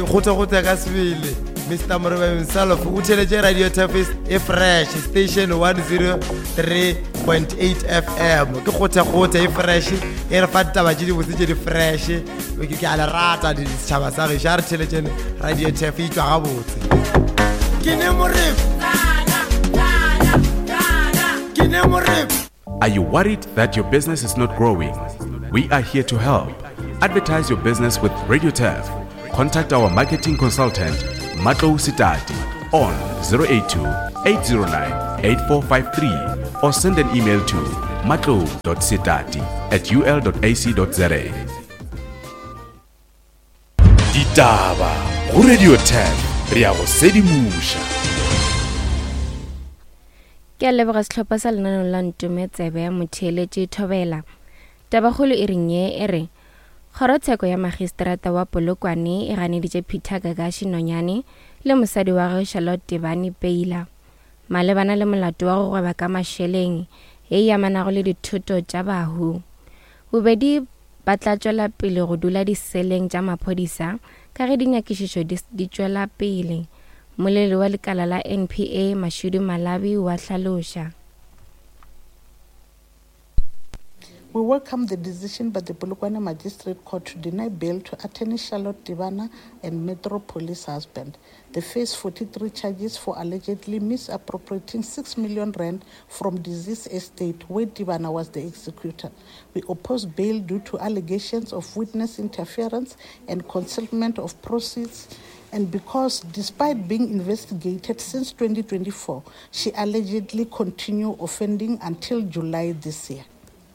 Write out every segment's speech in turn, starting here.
khotsa ka sebele Mr. Moreba himself o theletše radio Tafis e fresh station 103.8 FM ke khotsa e fresh e re fa taba tše di botse di fresh ke a le rata di tšhaba sa ge ja re theletše radio Tafis tswa ga botse ke ne Moreba. Are you worried that your business is not growing? We are here to help. Advertise your business with Radio Taf. Contact our marketing consultant, Matlo Sitati, on 082-809-8453 or send an email to matlo.sitati@ul.ac.za. Ditaba go Radio Taf, re a go sedimusha. Ke a leboga setlhopha sa lenaneo la Ntumetsebe ya Motheeletši Thobela. Tabagolo e reng e re Kgorotsheko ya Magistrata wa Polokwane e ganeditše Peter Gagashi Nonyane le mosadi wa gagwe Charlotte Tebani Peila malebana le molato wa go gweba ka mašeleng e amanago le dithoto tša bahu. Bobedi ba tla tšwela pele go dula diseleng tša maphodisa ka ge dinyakišišo di tšwela pele. Moleli wa lekala la NPA Mashudu Malabi wa hlaloša. We welcome the decision by the Polokwane Magistrate Court to deny bail to Attorney Charlotte Tebana and Metro Police husband. They face 43 charges for allegedly misappropriating 6 million rand from deceased estate where Tebana was the executor. We oppose bail due to allegations of witness interference and concealment of proceeds, and because despite being investigated since 2024, she allegedly continued offending until July this year.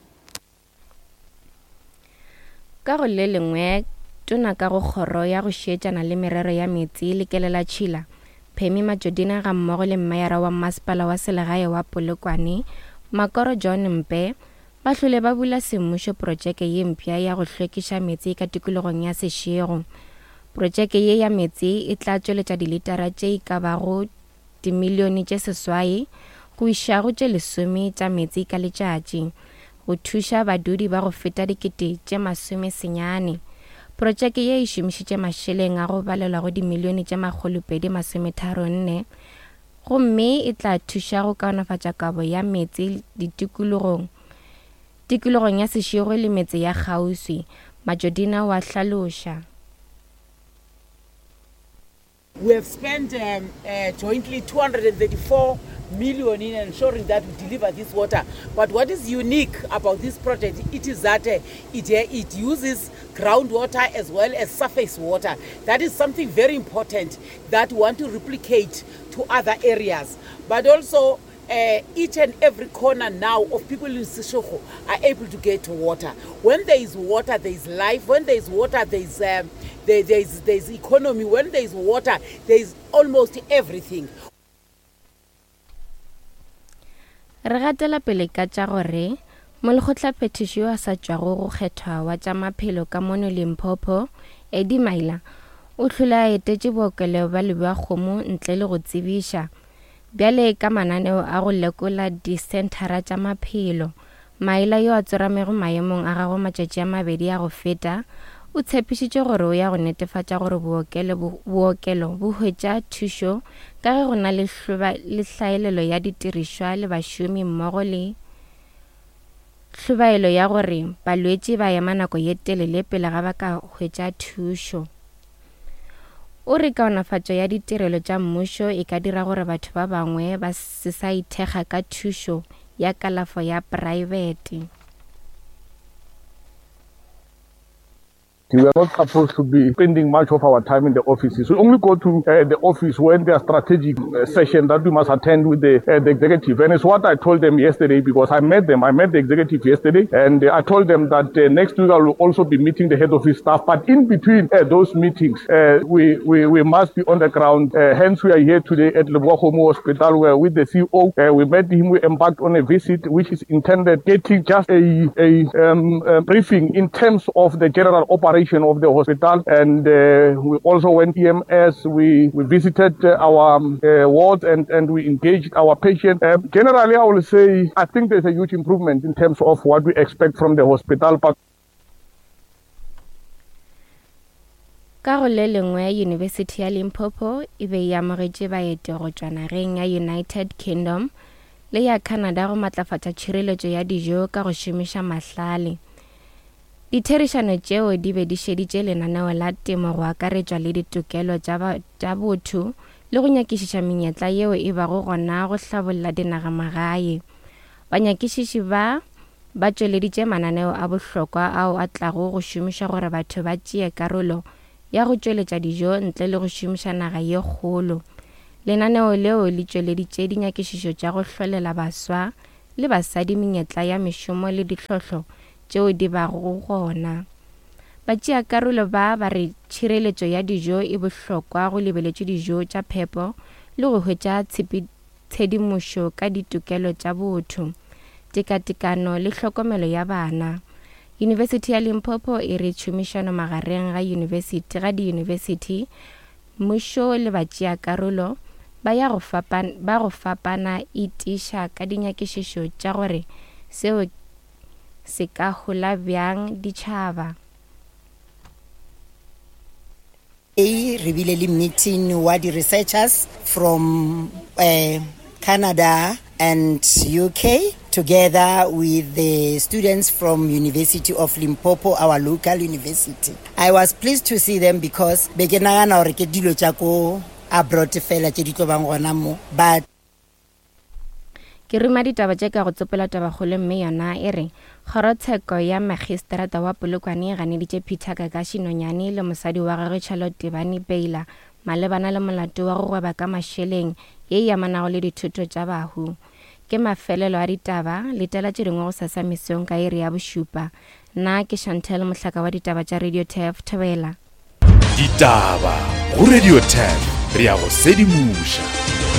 Ka go le lengwe tona ka go kgoro ya go šetšana le merero ya metsi le kelela tšhila Phemi Majodina ga mmogo le mmayara wa masepala wa selegae wa Polokwane Makoro John Mpe ba hlole ba bula semmušo projeke ye mpya ya go hlwekiša metsi ka tikologong ya Seshego. Projeke ye ya metsi e tla tšweletša dilitara tše ka bago dimilione tše seswai go išago tše 10 tša metsi ka letšatši go thuša badudi ba go feta dikete tše 19. Projeke ye e šomišitše mašeleng a go balelwa go dimilione tše 234 gomme e tla thuša go kaonafatša kabo ya metsi tikologong ya Seshego le metse ya kgauswi. Majodina wa hlaloša. We have spent jointly 234 million in ensuring that we deliver this water. But what is unique about this project, it is that it uses groundwater as well as surface water. That is something very important that we want to replicate to other areas. But also, each and every corner now of people in Seshego are able to get water. When there is water, there is life. When there is water, there is economy. When there is water, there is almost everything. Re gatela pele ka tša gore mo lekgotla phetišo a sa tšwago go kgethwa wa tša maphelo ka mono Limpopo Eddie Maila o hlola etetše bookelo ba Leboa Kgomo ntle le go tsebiša bjale ka mananeo a go lekola disentara tša maphelo. Maila yo a tsoramego maemong a gago matšatši a 2 a go feta o tshepišitše gore o ya go netefatša gore bookelo bo hwetša thušo ka ge go na le hlaelelo ya ditirišwa le bašomi mmogo le hlobaelo ya gore balwetši ba ema nako ye telele pele ga ba ka hwetša thušo. O re kaonafatšo ya ditirelo tša mmušo e ka dira gore batho ba bangwe ba se sa ithekga ka thušo ya kalafo ya private. We are not supposed to be spending much of our time in the offices. We only go to the office when there are strategic sessions that we must attend with the executive. And it's what I told them yesterday because I met them. I met the executive yesterday and I told them that next week I will also be meeting the head office staff. But in between those meetings, we must be on the ground. Hence, we are here today at Leboa Kgomo Hospital where with the CEO. We met him. We embarked on a visit which is intended getting just a briefing in terms of the general operation of the hospital, and we also went EMS. We visited our wards and we engaged our patients. Generally, I will say I think there's a huge improvement in terms of what we expect from the hospital. But Ka go le lengwe University ya Limpopo e be ya amogetše baeti go tšwa nageng ya United Kingdom le ya Canada go matlafatša tšhireletšo ya dijo ka go šomiša mahlale. Ditherišano tšeo di be di šeditše lenaneo la temo go akaretšwa le ditokelo tša botho le go nyakišiša menyetla yeo e bago gona go hlabolla dinagamagae. Banyakišiši ba tšweleditše mananeo a bohlokwa ao a tlago go šomiša gore batho ba tšee karolo ya go tšweletša dijo ntle le go šomiša naga ye kgolo. Lenaneo leo le tšweleditše dinyakišišo tša go hlolela baswa le basadi menyetla ya mešomo le ditlhohlo tšeo di bago gona. Batšea karolo ba re tšhireletšo ya dijo e bohlokwa go lebeletše dijo tša phepo le go hwetša tshedimošo ka ditokelo tša botho, tekatekano le hlokomelo ya bana. University ya Limpopo e re tšhomišano magareng ga di-university, mmušo le batšea karolo ba go fapana e tiša ka dinyakišišo tša gore seo se ka hola bjang ditšhaba. Re bile le meeting wa di-researchers from Canada and UK together with the students from University of Limpopo, our local university. I was pleased to see them because be ke nagana gore ke dilo tša ko abroad fela tše di tlo bang gona mo, but ke rima ditaba tše ka go tsopela tabakgolo mme yona e re kgorotsheko ya magistrata wa Polokwane e ganeditše Peter Kakashi Nonyane le mosadi wa gagwe Charlotte Tebane-Beyler malebana le molato wa go gweba ka mašeleng ye e amanago le dithuto tša bahu. Ke mafelelo a ditaba, letela tše dingwe go sasa mesong ka iri ya bošupa. Nna ke Chantel Mohlaka wa ditaba tša Radio TEF Thobela. Ditaba go Radio TEF, re a go sedimuša.